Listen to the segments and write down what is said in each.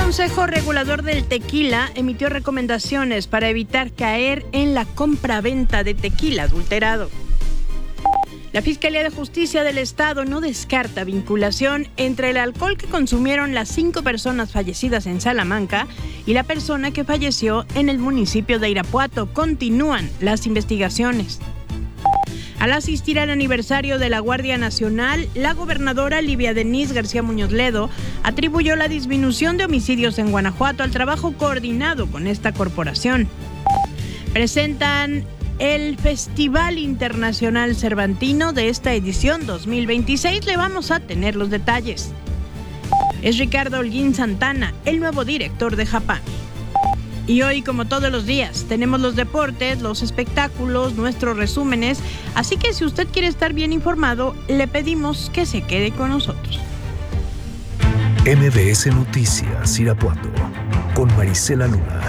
Consejo Regulador del Tequila emitió recomendaciones para evitar caer en la compra-venta de tequila adulterado. La Fiscalía de Justicia del Estado no descarta vinculación entre el alcohol que consumieron las 5 personas fallecidas en Salamanca y la persona que falleció en el municipio de Irapuato. Continúan las investigaciones. Al asistir al aniversario de la Guardia Nacional, la gobernadora Livia Denisse García Muñoz Ledo atribuyó la disminución de homicidios en Guanajuato al trabajo coordinado con esta corporación. Presentan el Festival Internacional Cervantino de esta edición 2026. Le vamos a tener los detalles. Es Ricardo Holguín Santana, el nuevo director de Japami. Y hoy, como todos los días, tenemos los deportes, los espectáculos, nuestros resúmenes. Así que si usted quiere estar bien informado, le pedimos que se quede con nosotros. MBS Noticias Irapuato, con Marisela Luna.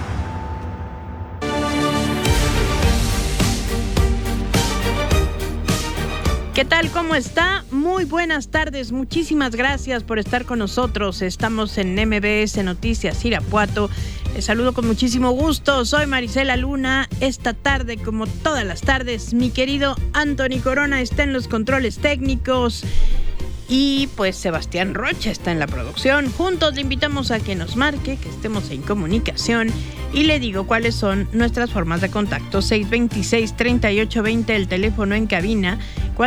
¿Qué tal? ¿Cómo está? Muy buenas tardes. Muchísimas gracias por estar con nosotros. Estamos en MBS Noticias Irapuato. Les saludo con muchísimo gusto. Soy Marisela Luna. Esta tarde, como todas las tardes, mi querido Anthony Corona está en los controles técnicos. Y pues Sebastián Rocha está en la producción. Juntos le invitamos a que nos marque, que estemos en comunicación. Y le digo cuáles son nuestras formas de contacto. 626-3820, el teléfono en cabina.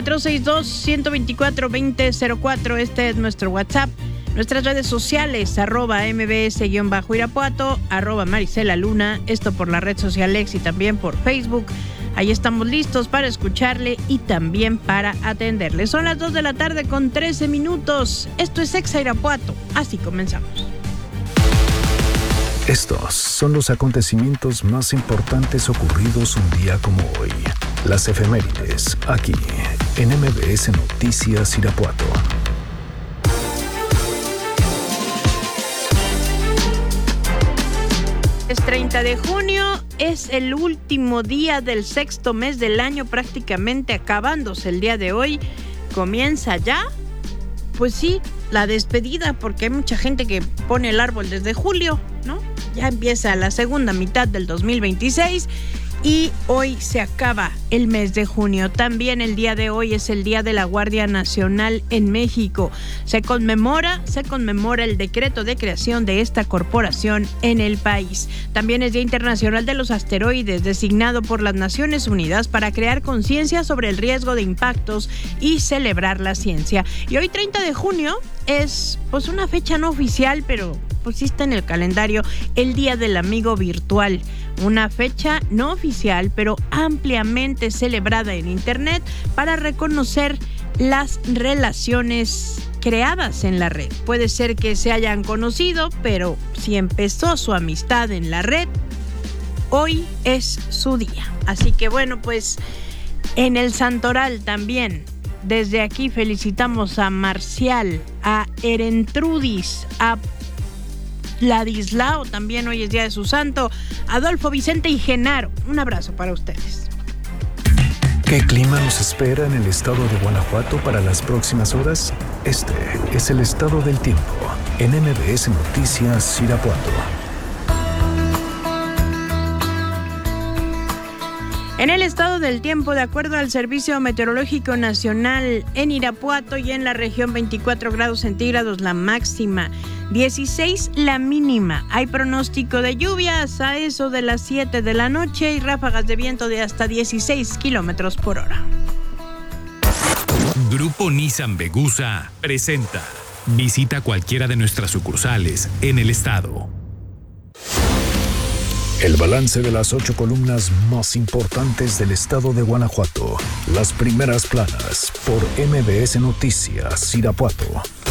462-124-2004, este es nuestro WhatsApp. Nuestras redes sociales, @mbs-irapuato, @Marisela Luna, esto por la red social X y también por Facebook. Ahí estamos listos para escucharle y también para atenderle. Son las 2 de la tarde con 13 minutos. Esto es Exa Irapuato. Así comenzamos. Estos son los acontecimientos más importantes ocurridos un día como hoy. Las efemérides, aquí, en MBS Noticias Irapuato. Es 30 de junio, es el último día del 6º mes del año, prácticamente acabándose el día de hoy. Comienza ya, pues sí, la despedida, porque hay mucha gente que pone el árbol desde julio, ¿no? Ya empieza la segunda mitad del 2026 y hoy se acaba el mes de junio. También el día de hoy es el Día de la Guardia Nacional en México. Se conmemora el decreto de creación de esta corporación en el país. También es Día Internacional de los Asteroides, designado por las Naciones Unidas para crear conciencia sobre el riesgo de impactos y celebrar la ciencia. Y hoy, 30 de junio, es pues una fecha no oficial, pero pues sí está en el calendario, el Día del Amigo Virtual. Una fecha no oficial, pero ampliamente celebrada en Internet para reconocer las relaciones creadas en la red. Puede ser que se hayan conocido, pero si empezó su amistad en la red, hoy es su día. Así que bueno, pues en el Santoral también, desde aquí felicitamos a Marcial, a Erentrudis, a Ladislao, también hoy es día de su santo, Adolfo, Vicente y Genaro. Un abrazo para ustedes. ¿Qué clima nos espera en el estado de Guanajuato para las próximas horas? Este es el estado del tiempo en MBS Noticias Irapuato. En el estado del tiempo, de acuerdo al Servicio Meteorológico Nacional, en Irapuato y en la región 24 grados centígrados la máxima, 16 la mínima. Hay pronóstico de lluvias a eso de las 7 de la noche y ráfagas de viento de hasta 16 kilómetros por hora. Grupo Nissan Vegusa presenta. Visita cualquiera de nuestras sucursales en el estado. El balance de las 8 columnas más importantes del estado de Guanajuato. Las primeras planas por MBS Noticias Irapuato.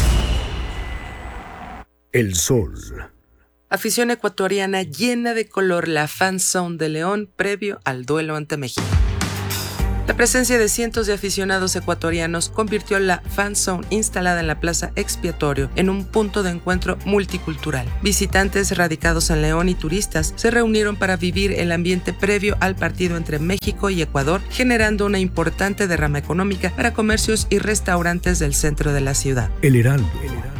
El sol. Afición ecuatoriana llena de color la Fan Zone de León previo al duelo ante México. La presencia de cientos de aficionados ecuatorianos convirtió la Fan Zone instalada en la Plaza Expiatorio en un punto de encuentro multicultural. Visitantes radicados en León y turistas se reunieron para vivir el ambiente previo al partido entre México y Ecuador, generando una importante derrama económica para comercios y restaurantes del centro de la ciudad. El Heraldo.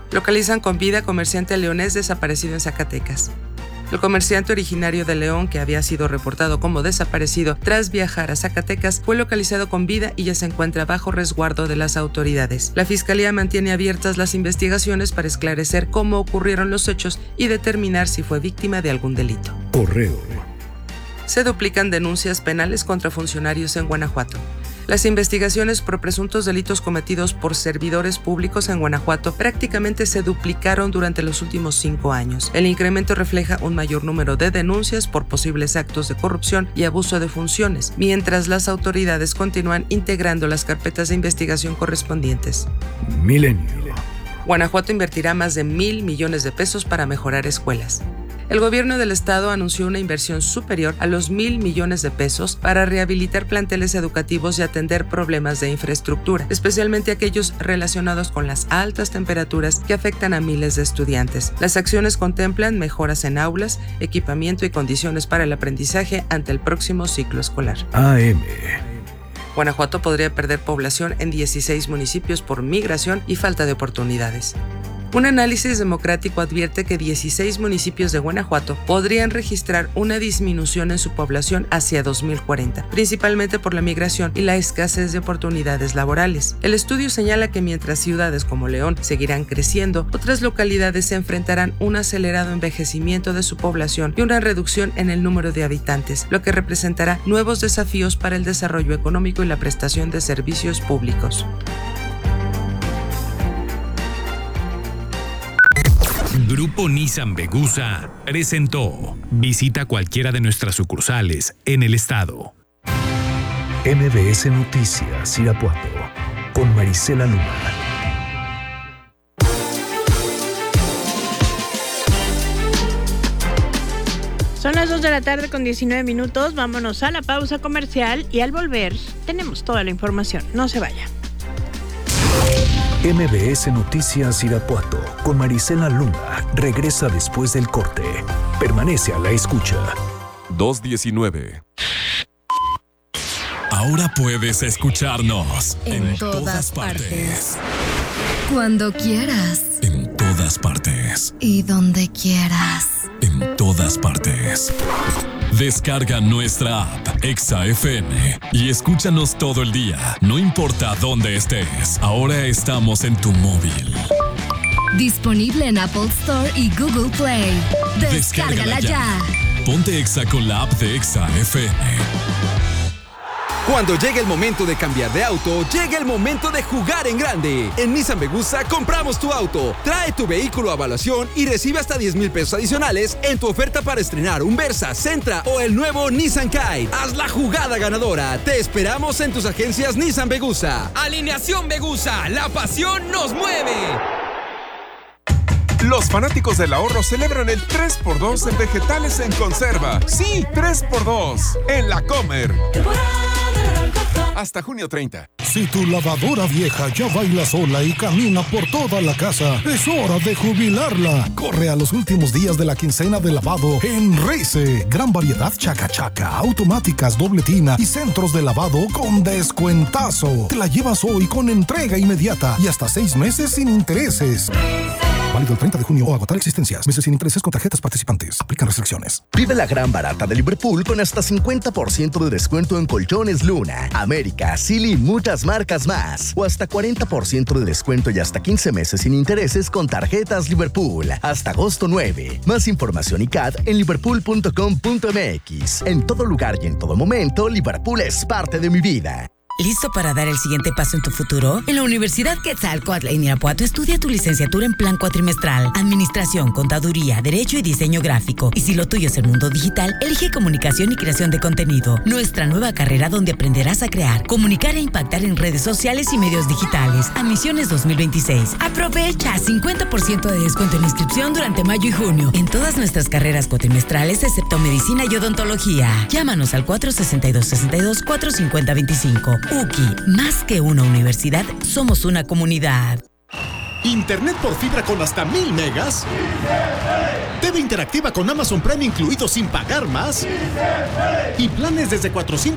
Localizan con vida comerciante leonés desaparecido en Zacatecas. El comerciante originario de León, que había sido reportado como desaparecido tras viajar a Zacatecas, fue localizado con vida y ya se encuentra bajo resguardo de las autoridades. La Fiscalía mantiene abiertas las investigaciones para esclarecer cómo ocurrieron los hechos y determinar si fue víctima de algún delito. Correo. Se duplican denuncias penales contra funcionarios en Guanajuato. Las investigaciones por presuntos delitos cometidos por servidores públicos en Guanajuato prácticamente se duplicaron durante los últimos 5 años. El incremento refleja un mayor número de denuncias por posibles actos de corrupción y abuso de funciones, mientras las autoridades continúan integrando las carpetas de investigación correspondientes. Milenio. Guanajuato invertirá más de 1,000 millones de pesos para mejorar escuelas. El gobierno del estado anunció una inversión superior a los 1,000 millones de pesos para rehabilitar planteles educativos y atender problemas de infraestructura, especialmente aquellos relacionados con las altas temperaturas que afectan a miles de estudiantes. Las acciones contemplan mejoras en aulas, equipamiento y condiciones para el aprendizaje ante el próximo ciclo escolar. AM. Guanajuato podría perder población en 16 municipios por migración y falta de oportunidades. Un análisis democrático advierte que 16 municipios de Guanajuato podrían registrar una disminución en su población hacia 2040, principalmente por la migración y la escasez de oportunidades laborales. El estudio señala que mientras ciudades como León seguirán creciendo, otras localidades se enfrentarán un acelerado envejecimiento de su población y una reducción en el número de habitantes, lo que representará nuevos desafíos para el desarrollo económico y la prestación de servicios públicos. Grupo Nissan Vegusa presentó. Visita cualquiera de nuestras sucursales en el estado. MBS Noticias Irapuato con Marisela Luma. Son las 2 de la tarde con 19 minutos. Vámonos a la pausa comercial y al volver tenemos toda la información. No se vaya. MBS Noticias Irapuato con Marisela Luma regresa después del corte. Permanece a la escucha. 2:19. Ahora puedes escucharnos en todas partes. Cuando quieras. En todas partes. Y donde quieras. En todas partes. Descarga nuestra app Exa FM y escúchanos todo el día, no importa dónde estés. Ahora estamos en tu móvil. Disponible en Apple Store y Google Play. Descárgala ya. Ponte Exa con la app de Exa FM. Cuando llegue el momento de cambiar de auto, llega el momento de jugar en grande. En Nissan Vegusa compramos tu auto. Trae tu vehículo a evaluación y recibe hasta 10,000 pesos adicionales en tu oferta para estrenar un Versa, Sentra o el nuevo Nissan Kite. Haz la jugada ganadora. Te esperamos en tus agencias Nissan Vegusa. Alineación Vegusa, la pasión nos mueve. Los fanáticos del ahorro celebran el 3x2 en vegetales en conserva. Sí, 3x2 en La Comer. Hasta junio 30. Si tu lavadora vieja ya baila sola y camina por toda la casa, es hora de jubilarla. Corre a los últimos días de la quincena de lavado en Rice. Gran variedad chaca-chaca, automáticas, doble tina y centros de lavado con descuentazo. Te la llevas hoy con entrega inmediata y hasta 6 meses sin intereses. Válido el 30 de junio o agotar existencias. Meses sin intereses con tarjetas participantes. Aplican restricciones. Vive la gran barata de Liverpool con hasta 50% de descuento en colchones Luna, América, Silly y muchas marcas más. O hasta 40% de descuento y hasta 15 meses sin intereses con tarjetas Liverpool. Hasta agosto 9. Más información y CAD en liverpool.com.mx. En todo lugar y en todo momento, Liverpool es parte de mi vida. ¿Listo para dar el siguiente paso en tu futuro? En la Universidad Quetzalcóatl en Irapuato estudia tu licenciatura en plan cuatrimestral, Administración, Contaduría, Derecho y Diseño Gráfico. Y si lo tuyo es el mundo digital, elige Comunicación y Creación de Contenido, nuestra nueva carrera donde aprenderás a crear, comunicar e impactar en redes sociales y medios digitales. Admisiones 2026. Aprovecha 50% de descuento en inscripción durante mayo y junio en todas nuestras carreras cuatrimestrales excepto Medicina y Odontología. Llámanos al 462-62-450-25. UKI, más que una universidad, somos una comunidad. ¿Internet por fibra con hasta 1,000 megas? TV interactiva con Amazon Prime incluido sin pagar más. Y planes desde 400